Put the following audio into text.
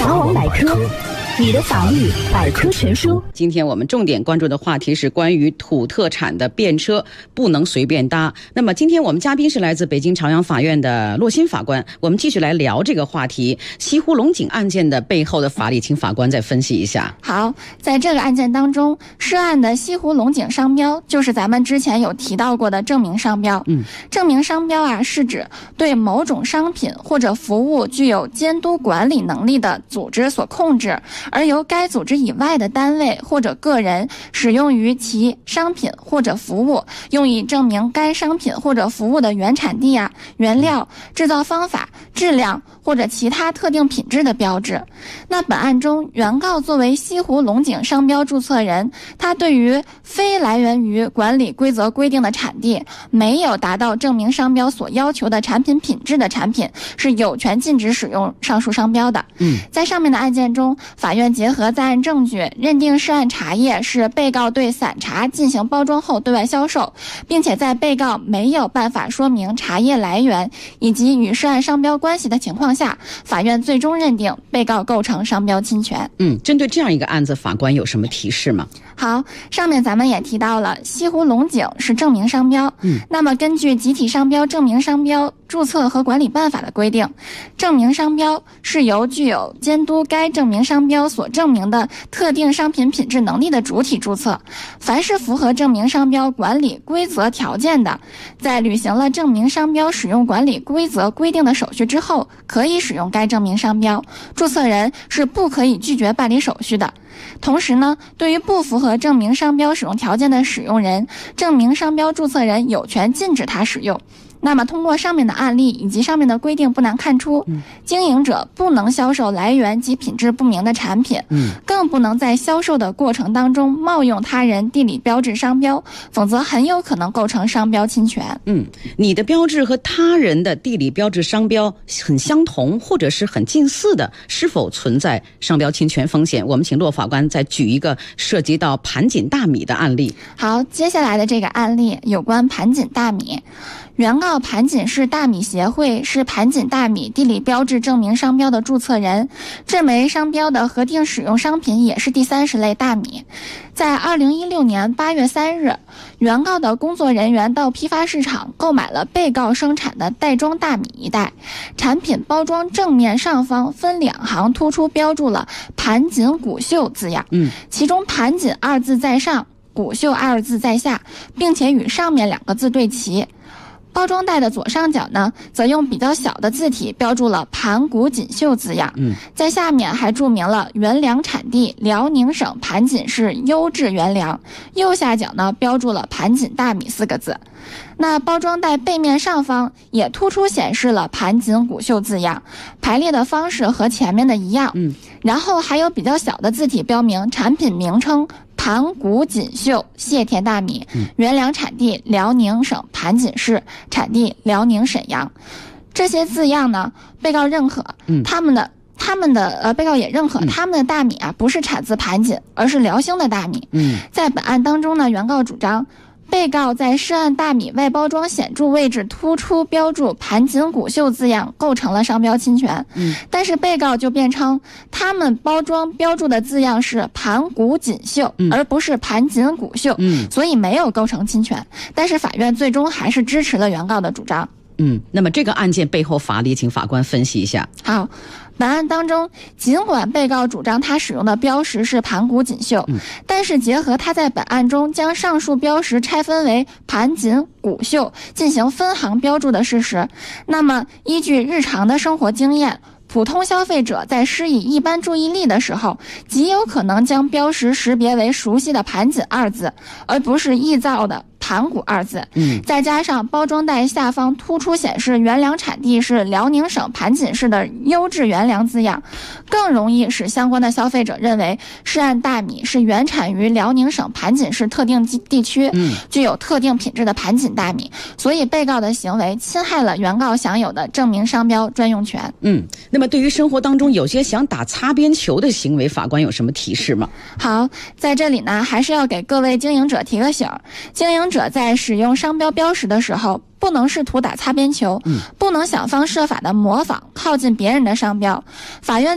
法网百科，你的法律百科全书。 今天我们重点关注的话题是关于土特产的便车不能随便搭。那么今天我们嘉宾是来自北京朝阳法院的骆新法官，我们继续来聊这个话题。西湖龙井案件的背后的法理，请法官再分析一下。 好，在这个案件当中，涉案的西湖龙井商标就是咱们之前有提到过的证明商标。证明商标啊，是指对某种商品或者服务具有监督管理能力的组织所控制，而由该组织以外的单位或者个人使用于其商品或者服务，用以证明该商品或者服务的原产地啊、原料、制造方法、质量或者其他特定品质的标志。那本案中，原告作为西湖龙井商标注册人，他对于非来源于管理规则规定的产地，没有达到证明商标所要求的产品品质的产品，是有权禁止使用上述商标的。在上面的案件中，法院结合在案证据，认定涉案茶叶是被告对散茶进行包装后对外销售，并且在被告没有办法说明茶叶来源以及与涉案商标关系的情况下，法院最终认定被告构成商标侵权。 针对这样一个案子，法官有什么提示吗？ 好，上面咱们也提到了西湖龙井是证明商标。那么根据集体商标证明商标注册和管理办法的规定，证明商标是由具有监督该证明商标所证明的特定商品品质能力的主体注册。凡是符合证明商标管理规则条件的，在履行了证明商标使用管理规则规定的手续之后，可以使用该证明商标，注册人是不可以拒绝办理手续的。同时呢，对于不符合证明商标使用条件的使用人，证明商标注册人有权禁止他使用。那么通过上面的案例以及上面的规定，不难看出，经营者不能销售来源及品质不明的产品，更不能在销售的过程当中冒用他人地理标志商标，否则很有可能构成商标侵权。 你的标志和他人的地理标志商标很相同，或者是很近似的，是否存在商标侵权风险？我们请骆法官再举一个涉及到盘锦大米的案例。 好，接下来的这个案例有关盘锦大米。原告盘锦市大米协会是盘锦大米地理标志证明商标的注册人，这枚商标的核定使用商品也是第30类大米。在2016年8月3日，原告的工作人员到批发市场购买了被告生产的袋装大米一袋，产品包装正面上方分2行突出标注了盘锦谷秀字样，其中盘锦2字在上，谷秀2字在下，并且与上面2个字对齐。包装袋的左上角呢，则用比较小的字体标注了盘古锦绣字样，在下面还注明了原粮产地辽宁省盘锦市优质原粮，右下角呢标注了盘锦大米4个字。那包装袋背面上方也突出显示了盘锦谷秀字样，排列的方式和前面的一样，然后还有比较小的字体标明产品名称盘古锦绣谢田大米，原粮产地辽宁省盘锦市，产地辽宁沈阳。这些字样呢，被告认可，被告也认可他们的大米啊不是产自盘锦，而是辽兴的大米。在本案当中呢，原告主张被告在涉案大米外包装显著位置突出标注盘锦谷秀字样，构成了商标侵权。但是被告就辩称他们包装标注的字样是盘古锦绣，而不是盘锦谷秀，所以没有构成侵权。但是法院最终还是支持了原告的主张。 那么这个案件背后法理，请法官分析一下。 好，本案当中，尽管被告主张他使用的标识是盘古锦绣，但是结合他在本案中将上述标识拆分为盘锦、谷秀进行分行标注的事实，那么依据日常的生活经验，普通消费者在施以一般注意力的时候，极有可能将标识识别为熟悉的盘锦2字，而不是臆造的盘古2字。再加上包装袋下方突出显示原粮产地是辽宁省盘锦市的优质原粮字样，更容易使相关的消费者认为涉案大米是原产于辽宁省盘锦市特定地区，具有特定品质的盘锦大米，所以被告的行为侵害了原告享有的证明商标专用权。 那么对于生活当中有些想打擦边球的行为，法官有什么提示吗？ 好，在这里呢，还是要给各位经营者提个醒，经营者在使用商标标识的时候，不能试图打擦边球，不能想方设法的模仿靠近别人的商标。法院